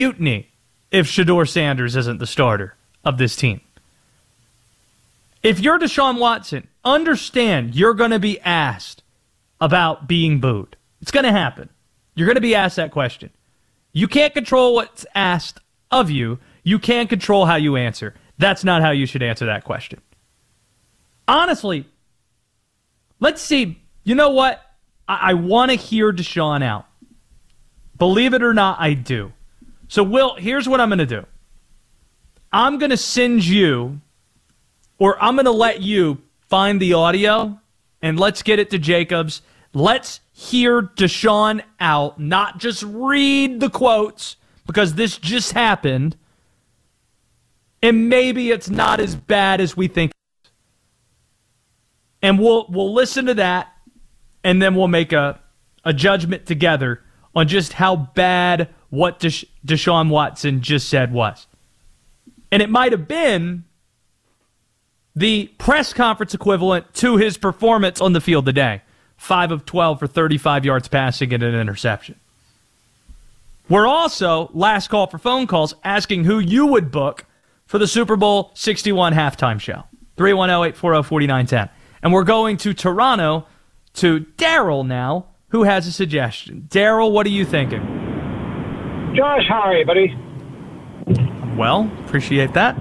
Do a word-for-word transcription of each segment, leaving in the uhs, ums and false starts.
mutiny if Shedeur Sanders isn't the starter of this team. If you're Deshaun Watson, understand you're going to be asked about being booed. It's going to happen. You're going to be asked that question. You can't control what's asked of you. You can't control how you answer. That's not how you should answer that question. Honestly, let's see. You know what? I, I want to hear Deshaun out. Believe it or not, I do. So, Will, here's what I'm going to do. I'm going to send you, or I'm going to let you find the audio, and let's get it to Jacobs. Let's hear Deshaun out, not just read the quotes, because this just happened, and maybe it's not as bad as we think. And we'll we'll listen to that, and then we'll make a, a judgment together on just how bad what Desha- Deshaun Watson just said was. And it might have been the press conference equivalent to his performance on the field today. five of twelve for thirty-five yards passing and an interception. We're also, last call for phone calls, asking who you would book for the Super Bowl sixty-one halftime show. three one zero, eight four zero, four nine one zero. And we're going to Toronto to Daryl now, who has a suggestion. Daryl, what are you thinking? Josh, how are you, buddy? Well, appreciate that.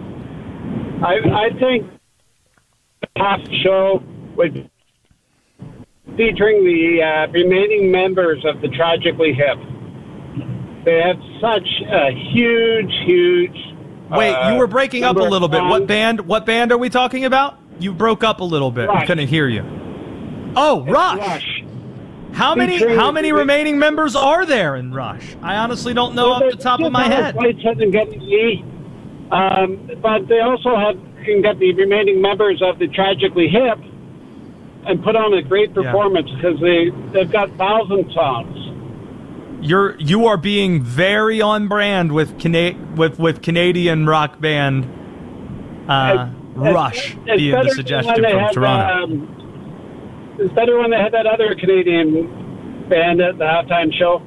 I I think the past show would featuring the uh, remaining members of the Tragically Hip. They have such a huge, huge. Wait, uh, you were breaking up a little bit. What band? What band are we talking about? You broke up a little bit. Rush. I couldn't hear you. Oh, Rush. Rush. How many? Featuring How many the- remaining members are there in Rush? I honestly don't know Well, off the top of my head. Flights hasn't gotten me, um, but they also have can get the remaining members of the Tragically Hip and put on a great performance because they they've got thousand songs. You're you are being very on brand with Cana- with with Canadian rock band uh, Rush it's being the better suggestion when they from have, Toronto. Um, it's better when they had that other Canadian band at the halftime show.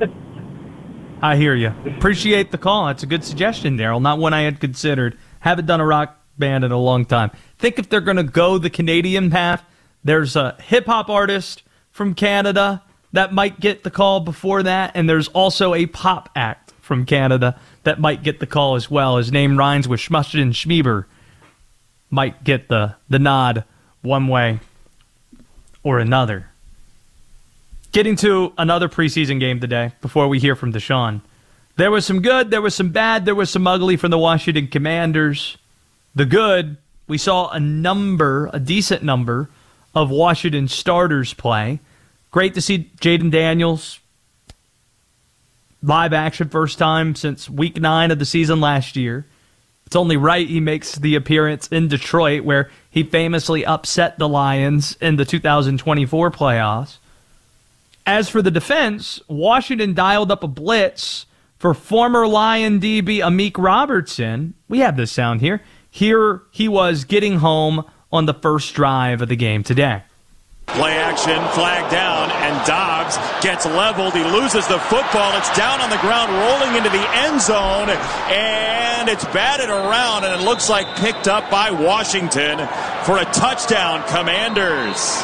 I hear you. Appreciate the call. That's a good suggestion, Daryl. Not one I had considered. Haven't done a rock band in a long time. Think if they're going to go the Canadian path, there's a hip-hop artist from Canada that might get the call before that, and there's also a pop act from Canada that might get the call as well. His name rhymes with Schmushed and Schmieber. Might get the, the nod one way or another. Getting to another preseason game today before we hear from Deshaun. There was some good, there was some bad, there was some ugly from the Washington Commanders. The good, we saw a number, a decent number of Washington starters play. Great to see Jaden Daniels live action first time since week nine of the season last year. It's only right he makes the appearance in Detroit where he famously upset the Lions in the two thousand twenty-four playoffs. As for the defense, Washington dialed up a blitz for former Lion D B Amik Robertson. We have this sound here. Here he was getting home on the first drive of the game today. Play action, flag down, and Dobbs gets leveled. He loses the football. It's down on the ground, rolling into the end zone, and it's batted around, and it looks like picked up by Washington for a touchdown, Commanders.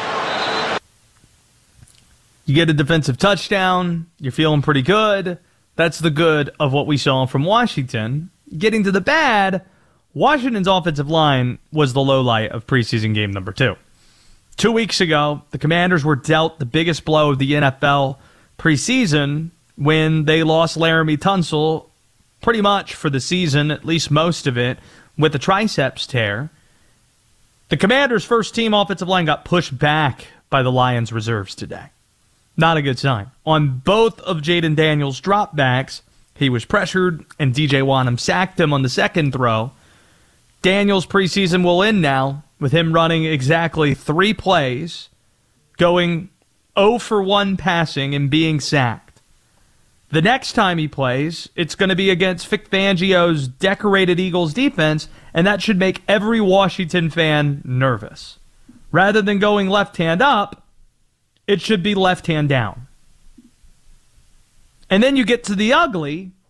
You get a defensive touchdown. You're feeling pretty good. That's the good of what we saw from Washington. Getting to the bad, Washington's offensive line was the low light of preseason game number two. Two weeks ago, the Commanders were dealt the biggest blow of the N F L preseason when they lost Laramie Tunsil pretty much for the season, at least most of it, with a triceps tear. The Commanders' first team offensive line got pushed back by the Lions reserves today. Not a good sign. On both of Jaden Daniels' dropbacks, he was pressured, and D J Wanham sacked him on the second throw. Daniels' preseason will end now with him running exactly three plays, going zero for one passing, and being sacked. The next time he plays, it's going to be against Vic Fangio's decorated Eagles defense, and that should make every Washington fan nervous. Rather than going left hand up, it should be left hand down. And then you get to the ugly,